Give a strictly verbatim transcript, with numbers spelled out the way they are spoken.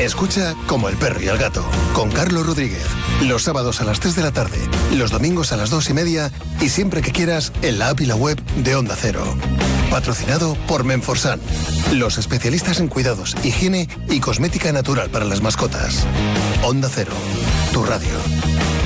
Escucha Como el perro y el gato, con Carlos Rodríguez. Los sábados a las tres de la tarde, los domingos a las dos y media y siempre que quieras en la app y la web de Onda Cero. Patrocinado por Menforsan, los especialistas en cuidados, higiene y cosmética natural para las mascotas. Onda Cero, tu radio.